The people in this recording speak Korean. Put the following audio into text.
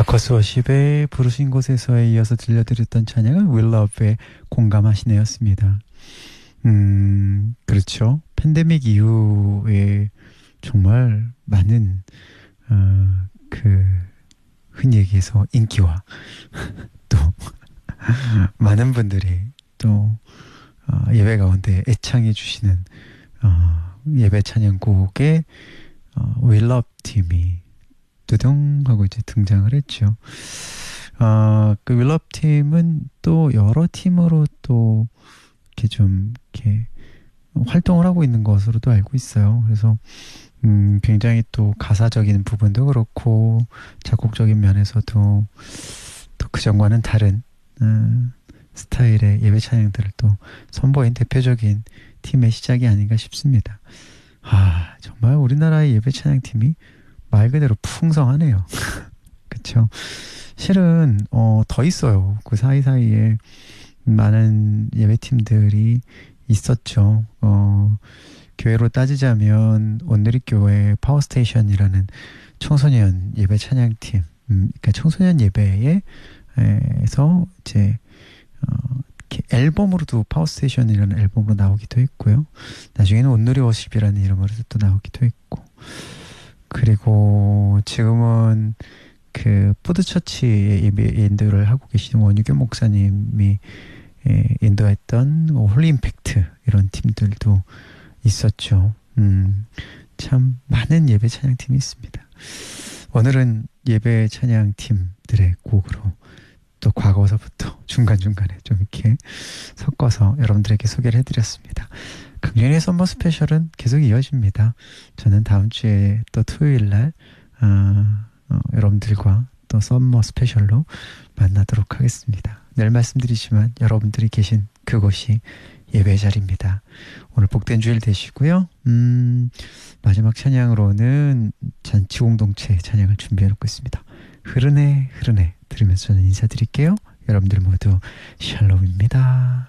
마커스 워십의 부르신 곳에서에 이어서 들려드렸던 찬양은 Will Love의 공감하시네였습니다. 그렇죠. 팬데믹 이후에 정말 많은 흔히 얘기해서 인기와 또 많은 분들이 또 예배 가운데 애창해 주시는 예배 찬양곡에 Will Love 팀이 두둥 하고 이제 등장을 했죠. 그 Will Love 팀은 또 여러 팀으로 또 이렇게 좀 이렇게 활동을 하고 있는 것으로도 알고 있어요. 그래서 굉장히 또 가사적인 부분도 그렇고 작곡적인 면에서도 또 그전과는 다른 스타일의 예배 찬양들을 또 선보인 대표적인 팀의 시작이 아닌가 싶습니다. 정말 우리나라의 예배 찬양팀이 말 그대로 풍성하네요. 그쵸? 실은 더 있어요. 그 사이사이에 많은 예배팀들이 있었죠. 교회로 따지자면 온누리교회 파워스테이션이라는 청소년 예배 찬양팀, 그러니까 청소년 예배에서 이제 이렇게 앨범으로도 파워스테이션이라는 앨범으로 나오기도 했고요. 나중에는 온누리 워십이라는 이름으로 또 나오기도 했고, 그리고 지금은 그 푸드처치의 예배 인도를 하고 계시는 원유교 목사님이 인도했던 홀리 임팩트 이런 팀들도 있었죠. 참 많은 예배 찬양팀이 있습니다. 오늘은 예배 찬양팀들의 곡으로 또 과거서부터 중간중간에 좀 이렇게 섞어서 여러분들에게 소개를 해드렸습니다. 강연의 썸머 스페셜은 계속 이어집니다. 저는 다음 주에 또 토요일날 여러분들과 또 썸머 스페셜로 만나도록 하겠습니다. 늘 말씀드리지만 여러분들이 계신 그곳이 예배 자리입니다. 오늘 복된 주일 되시고요. 마지막 찬양으로는 잔치공동체 찬양을 준비해놓고 있습니다. 흐르네 흐르네 들으면서 저는 인사드릴게요. 여러분들 모두 샬롬입니다.